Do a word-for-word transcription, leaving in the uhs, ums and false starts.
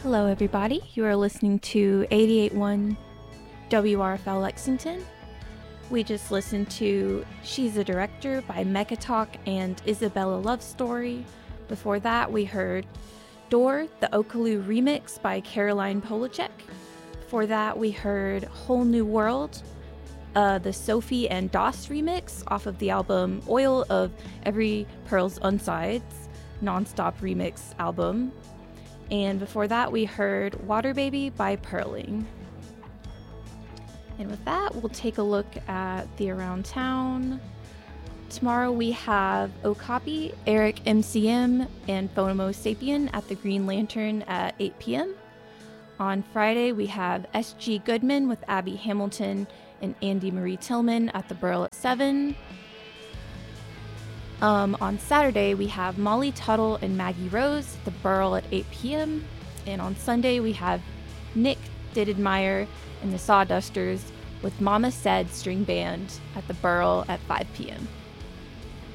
Hello, everybody. You are listening to eighty-eight point one W R F L Lexington. We just listened to She's a Director by Mecha Talk and Isabella Love Story. Before that, we heard Door, the Okaloo remix by Caroline Polachek. Before that, we heard Whole New World, uh, the Sophie and Doss remix off of the album Oil of Every Pearl's Unsides, Nonstop Remix album. And before that, we heard Water Baby by Pearling. And with that, we'll take a look at the Around Town. Tomorrow we have Okapi, Eric M C M, and Phonomo Sapien at the Green Lantern at eight p.m. On Friday, we have S G Goodman with Abby Hamilton and Andy Marie Tillman at the Burl at seven. Um, on Saturday, we have Molly Tuttle and Maggie Rose at the Burl at eight p.m. And on Sunday, we have Nick Dittedmeyer and the Sawdusters with Mama Said String Band at the Burl at five p.m.